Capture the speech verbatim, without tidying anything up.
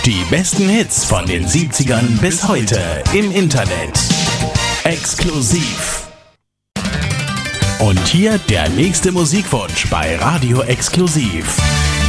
Die besten Hits von den siebzigern bis heute im Internet. Exklusiv. Und hier der nächste Musikwunsch bei Radio Exklusiv.